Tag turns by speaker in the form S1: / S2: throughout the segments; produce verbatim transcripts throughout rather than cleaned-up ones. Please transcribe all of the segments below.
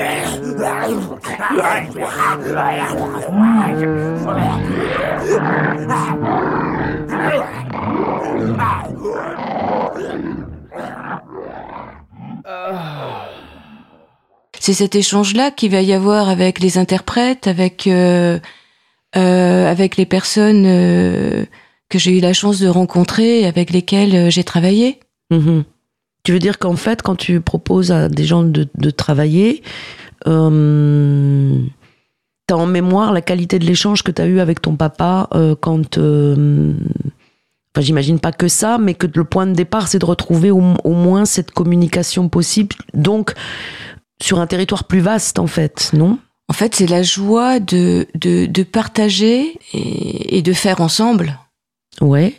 S1: C'est cet échange-là qu'il va y avoir avec les interprètes, avec euh, euh, avec les personnes euh, que j'ai eu la chance de rencontrer, avec lesquelles euh, j'ai travaillé.
S2: Mmh. Tu veux dire qu'en fait, quand tu proposes à des gens de, de travailler, euh, t'as en mémoire la qualité de l'échange que t'as eu avec ton papa euh, quand... Euh, enfin, j'imagine pas que ça, mais que le point de départ, c'est de retrouver au, au moins cette communication possible, donc sur un territoire plus vaste, en fait, non ?
S1: En fait, c'est la joie de, de, de partager et, et de faire ensemble.
S2: Ouais.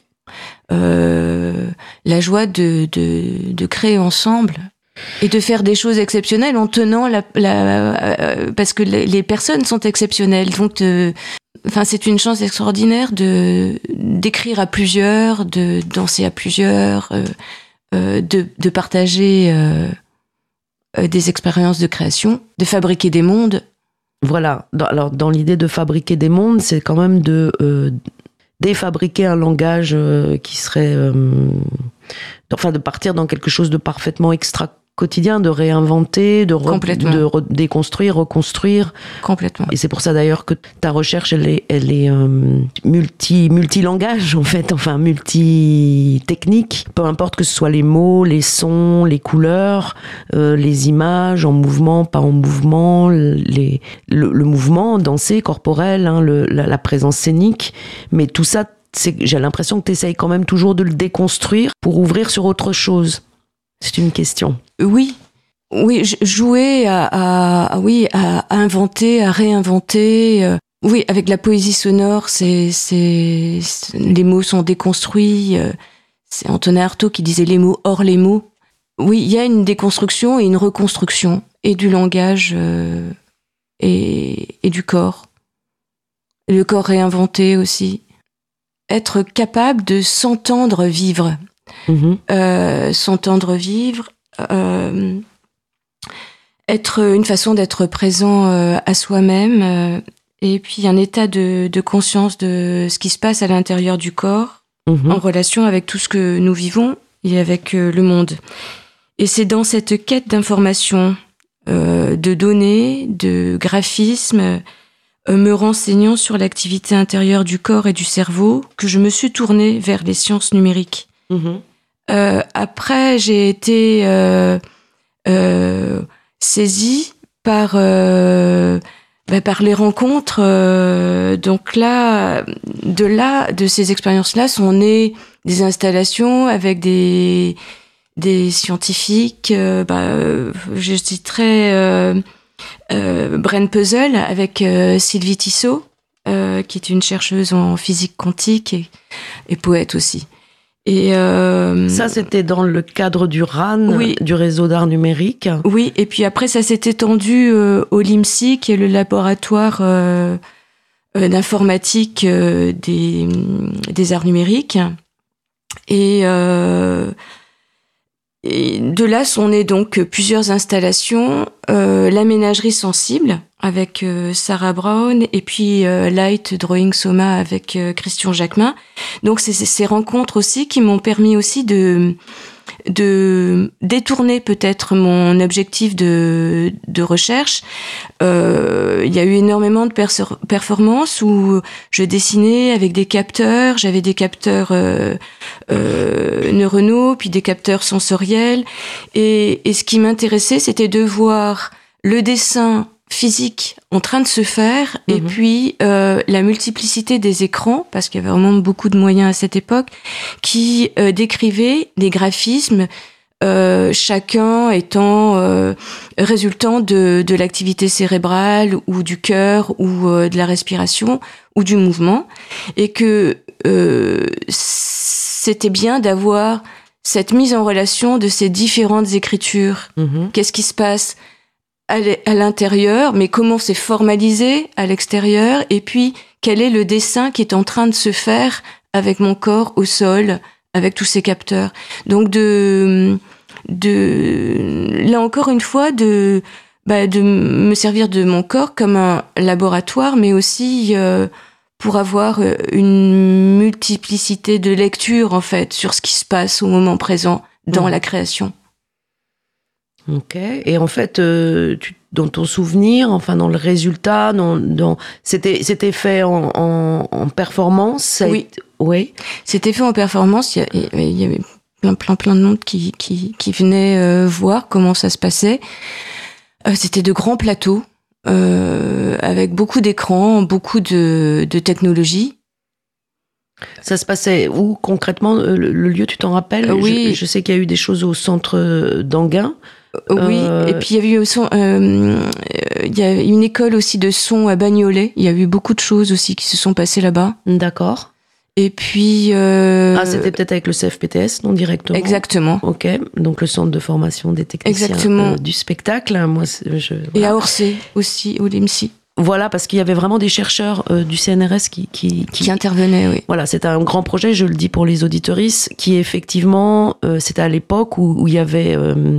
S1: Euh, la joie de, de, de créer ensemble et de faire des choses exceptionnelles en tenant la, la euh, parce que les, les personnes sont exceptionnelles, donc euh, enfin c'est une chance extraordinaire de d'écrire à plusieurs, de danser à plusieurs, euh, euh, de, de partager euh, euh, des expériences de création, de fabriquer des mondes.
S2: Voilà. Dans, alors dans l'idée de fabriquer des mondes, c'est quand même de euh, défabriquer un langage euh, qui serait... Euh, enfin, de partir dans quelque chose de parfaitement extra-quotidien, de réinventer, de, re, de re, déconstruire, reconstruire.
S1: Complètement.
S2: Et c'est pour ça d'ailleurs que ta recherche, elle est, elle est euh, multi, multi-langage, en fait, enfin, multi-technique. Peu importe que ce soit les mots, les sons, les couleurs, euh, les images en mouvement, pas en mouvement, les, le, le mouvement dansé, corporel, hein, le, la, la présence scénique. Mais tout ça, c'est, j'ai l'impression que tu essayes quand même toujours de le déconstruire pour ouvrir sur autre chose. C'est une question.
S1: Oui, oui, jouer à, à, à oui, à inventer, à réinventer. Euh, oui, avec la poésie sonore, c'est, c'est, c'est les mots sont déconstruits. Euh, c'est Antonin Artaud qui disait les mots hors les mots. Oui, il y a une déconstruction et une reconstruction et du langage euh, et, et du corps. Le corps réinventé aussi. Être capable de s'entendre vivre. Mmh. Euh, s'entendre vivre, euh, être une façon d'être présent euh, à soi-même, euh, et puis un état de, de conscience de ce qui se passe à l'intérieur du corps, mmh. en relation avec tout ce que nous vivons et avec euh, le monde. Et c'est dans cette quête d'information, euh, de données, de graphismes, euh, me renseignant sur l'activité intérieure du corps et du cerveau, que je me suis tournée vers les sciences numériques. Mmh. Euh, après, j'ai été euh, euh, saisie par euh, bah, par les rencontres. Euh, donc là, de là, de ces expériences-là, sont nées des installations avec des des scientifiques. Euh, bah, euh, je citerai euh, euh, Brain Puzzle avec euh, Sylvie Tissot, euh, qui est une chercheuse en physique quantique et, et poète aussi. Et euh,
S2: ça, c'était dans le cadre du R A N,
S1: oui.
S2: du réseau d'art numérique.
S1: Oui, et puis après, ça s'est étendu euh, au L I M S I, qui est le laboratoire euh, euh, d'informatique euh, des, des arts numériques. Et, euh, et de là sont nées donc plusieurs installations. Euh, la ménagerie sensible, avec euh, Sarah Brown, et puis euh, Light Drawing Soma avec euh, Christian Jacquemin. Donc c'est, c'est ces rencontres aussi qui m'ont permis aussi de de détourner peut-être mon objectif de de recherche. Euh, il y a eu énormément de perso- performances où je dessinais avec des capteurs. J'avais des capteurs euh, euh, neuronaux, puis des capteurs sensoriels. Et, et ce qui m'intéressait, c'était de voir le dessin physique en train de se faire, mmh. et puis euh, la multiplicité des écrans, parce qu'il y avait vraiment beaucoup de moyens à cette époque, qui euh, décrivaient des graphismes, euh, chacun étant euh, résultant de, de l'activité cérébrale ou du cœur ou euh, de la respiration ou du mouvement, et que euh, c'était bien d'avoir cette mise en relation de ces différentes écritures. Mmh. Qu'est-ce qui se passe à l'intérieur, mais comment c'est formalisé à l'extérieur, et puis quel est le dessin qui est en train de se faire avec mon corps au sol, avec tous ces capteurs. Donc de, de là encore une fois, de bah, de me servir de mon corps comme un laboratoire, mais aussi euh, pour avoir une multiplicité de lectures, en fait, sur ce qui se passe au moment présent dans mmh. la création.
S2: Ok. Et en fait, euh, tu, dans ton souvenir, enfin dans le résultat, dans, dans, c'était, c'était fait en, en, en performance. Ça
S1: Oui.
S2: Été, oui.
S1: C'était fait en performance. Il y, a, il y avait plein, plein, plein de monde qui, qui, qui venait euh, voir comment ça se passait. Euh, c'était de grands plateaux euh, avec beaucoup d'écrans, beaucoup de, de technologie.
S2: Ça se passait où concrètement, le, le lieu, tu t'en rappelles?
S1: euh, Oui.
S2: Je, je sais qu'il y a eu des choses au centre d'Anguin.
S1: Oui, euh... et puis il y a eu aussi, euh, il y a une école aussi de son à Bagnolet. Il y a eu beaucoup de choses aussi qui se sont passées là-bas.
S2: D'accord.
S1: Et puis... Euh...
S2: Ah, c'était peut-être avec le C F P T S, non directement?
S1: Exactement.
S2: Ok, donc le centre de formation des techniciens euh, du spectacle. Moi, je, voilà.
S1: Et à Orsay aussi, au L I M S I.
S2: Voilà, parce qu'il y avait vraiment des chercheurs euh, du C N R S qui, qui,
S1: qui... qui intervenaient, oui.
S2: Voilà, c'était un grand projet, je le dis pour les auditorices, qui effectivement, euh, c'était à l'époque où, où il y avait... Euh,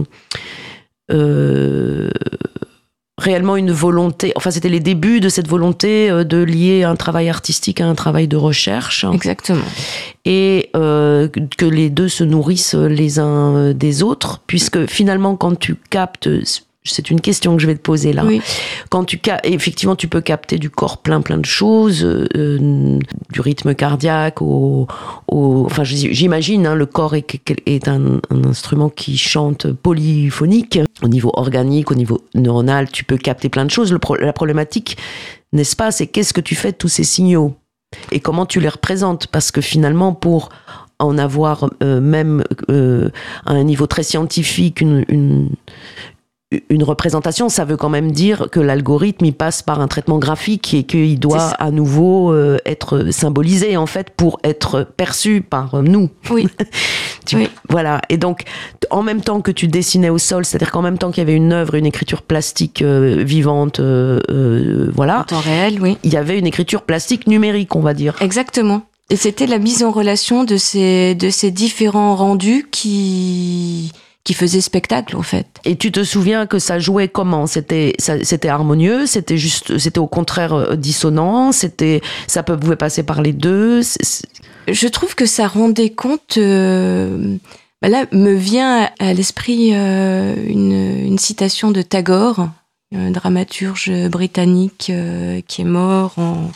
S2: Euh, réellement une volonté, enfin c'était les débuts de cette volonté de lier un travail artistique à un travail de recherche.
S1: Exactement.
S2: Et euh, que les deux se nourrissent les uns des autres, puisque finalement quand tu captes, c'est une question que je vais te poser là,
S1: oui.
S2: quand tu captes, effectivement tu peux capter du corps plein plein de choses, euh, du rythme cardiaque au, au enfin j'imagine hein, le corps est, est un, un instrument qui chante polyphonique au niveau organique, au niveau neuronal, tu peux capter plein de choses. Le pro, la problématique, n'est-ce pas, c'est qu'est-ce que tu fais de tous ces signaux et comment tu les représentes, parce que finalement pour en avoir euh, même euh, à un niveau très scientifique une, une une représentation, ça veut quand même dire que l'algorithme, il passe par un traitement graphique et qu'il doit à nouveau euh, être symbolisé, en fait, pour être perçu par nous.
S1: Oui.
S2: tu, oui. Voilà. Et donc, en même temps que tu dessinais au sol, c'est-à-dire qu'en même temps qu'il y avait une œuvre, une écriture plastique euh, vivante, euh, euh, voilà.
S1: En temps réel, oui.
S2: Il y avait une écriture plastique numérique, on va dire.
S1: Exactement. Et c'était la mise en relation de ces, de ces différents rendus qui... qui faisait spectacle, en fait.
S2: Et tu te souviens que ça jouait comment? C'était, ça, c'était harmonieux, c'était juste, c'était au contraire dissonant, c'était, ça pouvait passer par les deux. C'est, c'est...
S1: Je trouve que ça rendait compte. Euh, bah là, me vient à l'esprit euh, une, une citation de Tagore, un dramaturge britannique euh, qui est mort en.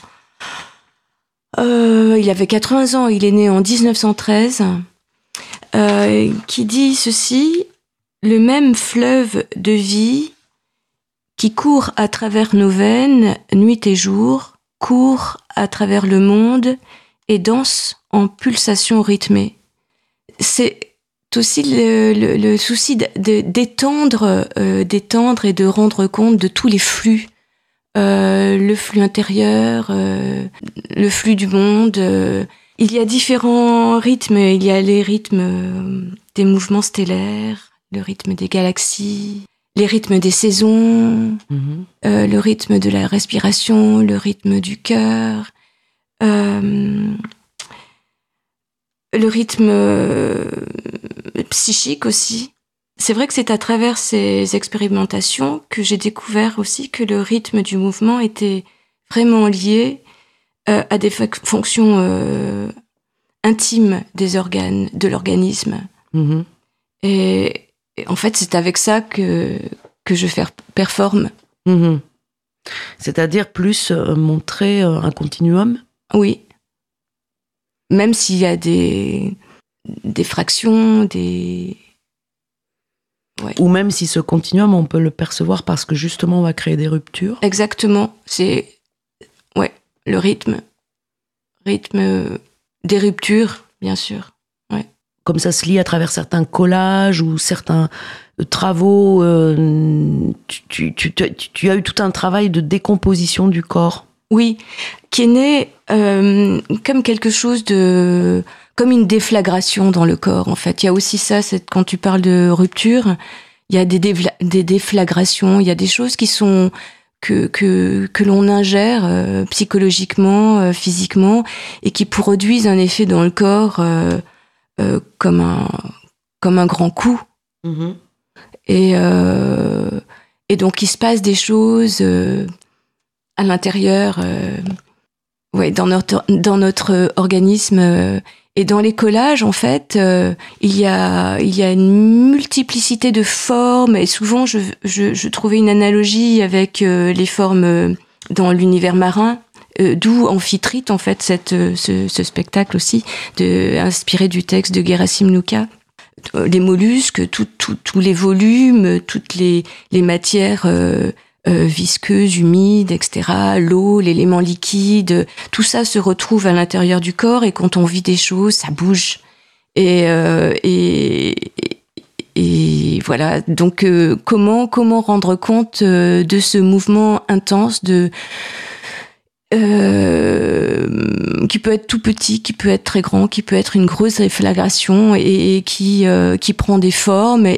S1: Euh, il avait quatre-vingts ans, il est né en dix-neuf cent treize. Euh, qui dit ceci: le même fleuve de vie qui court à travers nos veines, nuit et jour, court à travers le monde et danse en pulsations rythmées. C'est aussi le, le, le souci de, de, d'étendre, euh, d'étendre et de rendre compte de tous les flux. Euh, le flux intérieur, euh, le flux du monde. Euh, il y a différents rythmes. Il y a les rythmes des mouvements stellaires, le rythme des galaxies, les rythmes des saisons, mmh. euh, le rythme de la respiration, le rythme du cœur, euh, le rythme euh, psychique aussi. C'est vrai que c'est à travers ces expérimentations que j'ai découvert aussi que le rythme du mouvement était vraiment lié euh, à des fa- fonctions euh, intimes des organes, de l'organisme.
S2: Mmh.
S1: Et, et en fait, c'est avec ça que, que je fais, performe.
S2: Mmh. C'est-à-dire plus euh, montrer euh, un continuum?
S1: Oui. Même s'il y a des, des fractions, des... Ouais.
S2: Ou même si ce continuum, on peut le percevoir parce que justement, on va créer des ruptures.
S1: Exactement. C'est ouais, le rythme. Rythme des ruptures, bien sûr. Ouais.
S2: Comme ça se lit à travers certains collages ou certains travaux. Euh, tu, tu, tu, tu as eu tout un travail de décomposition du corps.
S1: Oui, qui est né euh, comme quelque chose de... comme une déflagration dans le corps, en fait. Il y a aussi ça, c'est, quand tu parles de rupture, il y a des, défla- des déflagrations, il y a des choses qui sont... que, que, que l'on ingère euh, psychologiquement, euh, physiquement, et qui produisent un effet dans le corps euh, euh, comme, un, comme un grand coup.
S2: Mmh.
S1: Et, euh, et donc il se passe des choses euh, à l'intérieur, euh, ouais, dans notre dans notre organisme. Euh, et dans les collages, en fait, euh, il y a il y a une multiplicité de formes. Et souvent, je je, je trouvais une analogie avec euh, les formes euh, dans l'univers marin. Euh, d'où Amphitrite, en fait, cette, ce, ce spectacle aussi, de, inspiré du texte de Gerasim Luka. Les mollusques, tous tout, tout les volumes, toutes les, les matières euh, euh, visqueuses, humides, et cetera, l'eau, l'élément liquide, tout ça se retrouve à l'intérieur du corps, et quand on vit des choses, ça bouge. Et, euh, et, et voilà, donc euh, comment, comment rendre compte euh, de ce mouvement intense de... Euh, qui peut être tout petit, qui peut être très grand, qui peut être une grosse réflagration et, et qui euh, qui prend des formes et,